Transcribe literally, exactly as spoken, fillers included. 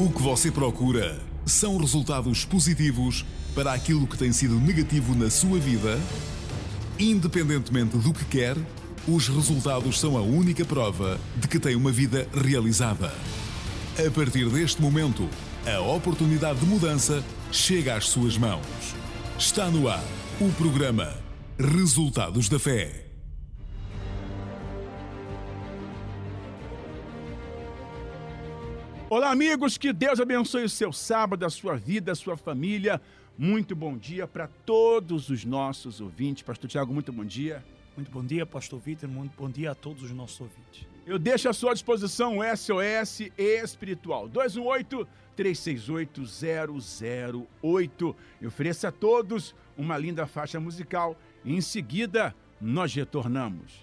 O que você procura são resultados positivos para aquilo que tem sido negativo na sua vida? Independentemente do que quer, os resultados são a única prova de que tem uma vida realizada. A partir deste momento, a oportunidade de mudança chega às suas mãos. Está no ar o programa Resultados da Fé. Olá, amigos, que Deus abençoe o seu sábado, a sua vida, a sua família. Muito bom dia para todos os nossos ouvintes. Pastor Tiago, muito bom dia. Muito bom dia, pastor Vitor. Muito bom dia a todos os nossos ouvintes. Eu deixo à sua disposição o S O S Espiritual, dois um oito, três seis oito, zero zero oito. Eu ofereço a todos uma linda faixa musical e em seguida nós retornamos.